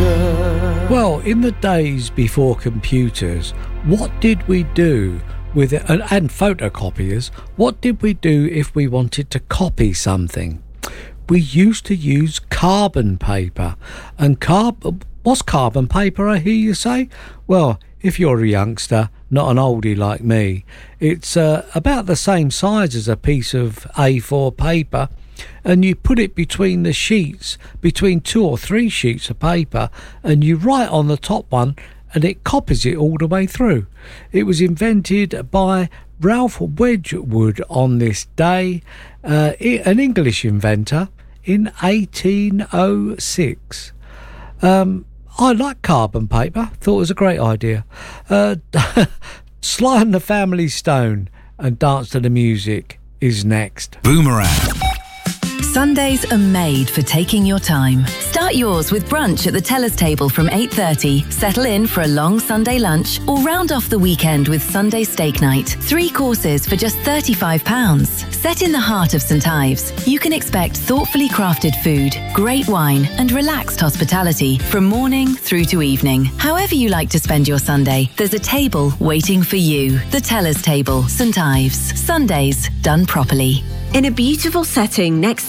Well, in the days before computers, what did we do with it, and photocopiers? What did we do if we wanted to copy something? We used to use carbon paper. And what's carbon paper, I hear you say? Well, if you're a youngster, not an oldie like me, it's about the same size as a piece of A4 paper, and you put it between the sheets, between 2 or 3 sheets of paper, and you write on the top one, and it copies it all the way through. It was invented by Ralph Wedgwood on this day, an English inventor, in 1806. I like carbon paper, thought it was a great idea. Sly and the Family Stone and Dance to the Music is next. Boomerang. Sundays are made for taking your time. Start yours with brunch at the Teller's Table from 8:30. Settle in for a long Sunday lunch or round off the weekend with Sunday steak night. 3 courses for just £35. Set in the heart of St Ives, you can expect thoughtfully crafted food, great wine and relaxed hospitality from morning through to evening. However you like to spend your Sunday, there's a table waiting for you. The Teller's Table, St Ives. Sundays done properly. In a beautiful setting next